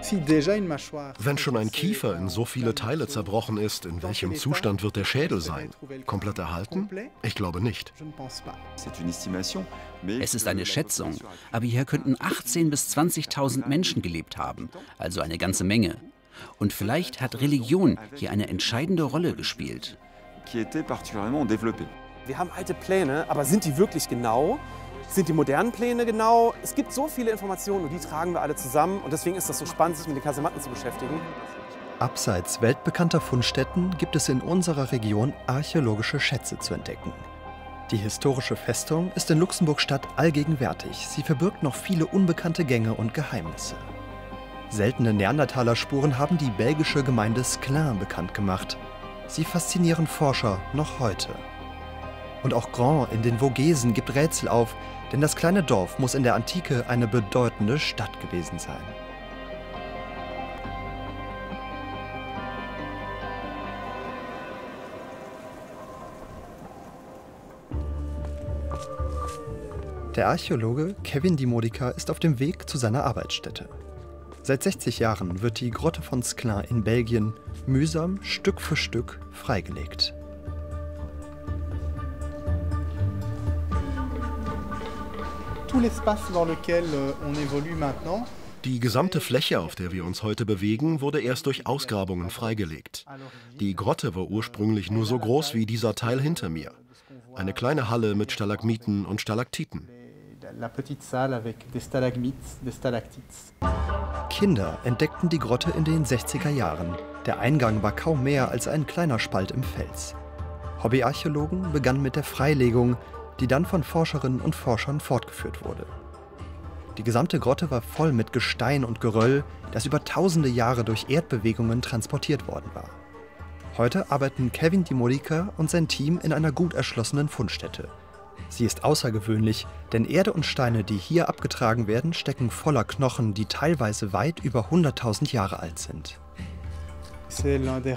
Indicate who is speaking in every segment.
Speaker 1: Wenn schon ein Kiefer in so viele Teile zerbrochen ist, in welchem Zustand wird der Schädel sein? Komplett erhalten? Ich glaube nicht.
Speaker 2: Es ist eine Schätzung, aber hier könnten 18.000 bis 20.000 Menschen gelebt haben, also eine ganze Menge. Und vielleicht hat Religion hier eine entscheidende Rolle gespielt.
Speaker 3: Wir haben alte Pläne, aber sind die wirklich genau? Sind die modernen Pläne genau? Es gibt so viele Informationen und die tragen wir alle zusammen. Und deswegen ist das so spannend, sich mit den Kasematten zu beschäftigen.
Speaker 4: Abseits weltbekannter Fundstätten gibt es in unserer Region archäologische Schätze zu entdecken. Die historische Festung ist in Luxemburg-Stadt allgegenwärtig. Sie verbirgt noch viele unbekannte Gänge und Geheimnisse. Seltene Neandertaler-Spuren haben die belgische Gemeinde Sclin bekannt gemacht. Sie faszinieren Forscher noch heute. Und auch Grand in den Vogesen gibt Rätsel auf, denn das kleine Dorf muss in der Antike eine bedeutende Stadt gewesen sein. Der Archäologe Kevin Di Modica ist auf dem Weg zu seiner Arbeitsstätte. Seit 60 Jahren wird die Grotte von Sclin in Belgien mühsam Stück für Stück freigelegt.
Speaker 1: Die gesamte Fläche, auf der wir uns heute bewegen, wurde erst durch Ausgrabungen freigelegt. Die Grotte war ursprünglich nur so groß wie dieser Teil hinter mir. Eine kleine Halle mit Stalagmiten und Stalaktiten.
Speaker 4: Kinder entdeckten die Grotte in den 60er Jahren. Der Eingang war kaum mehr als ein kleiner Spalt im Fels. Hobbyarchäologen begannen mit der Freilegung, die dann von Forscherinnen und Forschern fortgeführt wurde. Die gesamte Grotte war voll mit Gestein und Geröll, das über tausende Jahre durch Erdbewegungen transportiert worden war. Heute arbeiten Kevin Di Modica und sein Team in einer gut erschlossenen Fundstätte. Sie ist außergewöhnlich, denn Erde und Steine, die hier abgetragen werden, stecken voller Knochen, die teilweise weit über 100.000 Jahre alt sind.
Speaker 1: Sie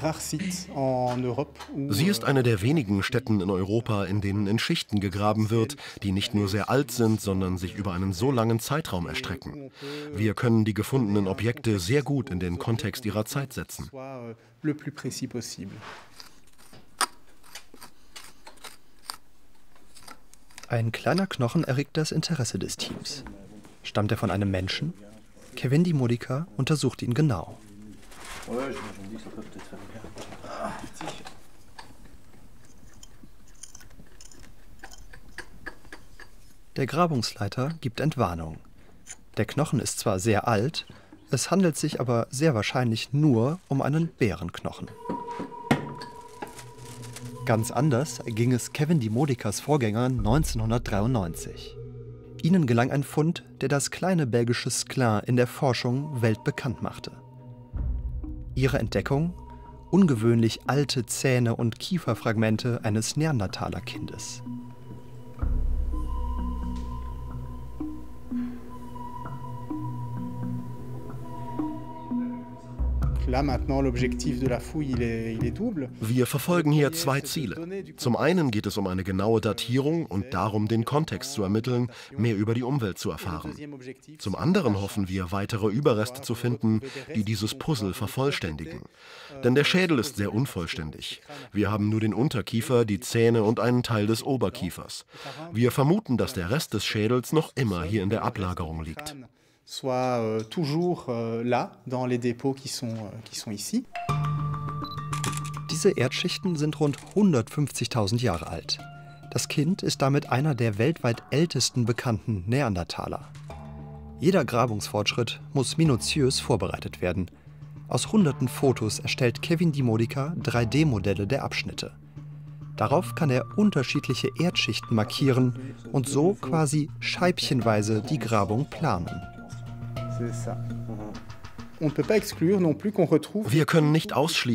Speaker 1: ist eine der wenigen Stätten in Europa, in denen in Schichten gegraben wird, die nicht nur sehr alt sind, sondern sich über einen so langen Zeitraum erstrecken. Wir können die gefundenen Objekte sehr gut in den Kontext ihrer Zeit setzen.
Speaker 4: Ein kleiner Knochen erregt das Interesse des Teams. Stammt er von einem Menschen? Kevin Di Modica untersucht ihn genau. Der Grabungsleiter gibt Entwarnung. Der Knochen ist zwar sehr alt, es handelt sich aber sehr wahrscheinlich nur um einen Bärenknochen. Ganz anders ging es Kevin Di Modicas Vorgängern 1993. Ihnen gelang ein Fund, der das kleine belgische Sclin in der Forschung weltbekannt machte. Ihre Entdeckung? Ungewöhnlich alte Zähne und Kieferfragmente eines Neandertaler-Kindes.
Speaker 1: Wir verfolgen hier zwei Ziele. Zum einen geht es um eine genaue Datierung und darum, den Kontext zu ermitteln, mehr über die Umwelt zu erfahren. Zum anderen hoffen wir, weitere Überreste zu finden, die dieses Puzzle vervollständigen. Denn der Schädel ist sehr unvollständig. Wir haben nur den Unterkiefer, die Zähne und einen Teil des Oberkiefers. Wir vermuten, dass der Rest des Schädels noch immer hier in der Ablagerung liegt.
Speaker 4: Diese Erdschichten sind rund 150.000 Jahre alt. Das Kind ist damit einer der weltweit ältesten bekannten Neandertaler. Jeder Grabungsfortschritt muss minutiös vorbereitet werden. Aus hunderten Fotos erstellt Kevin Di Modica 3D-Modelle der Abschnitte. Darauf kann er unterschiedliche Erdschichten markieren und so quasi scheibchenweise die Grabung planen.
Speaker 1: Wir können nicht ausschließen,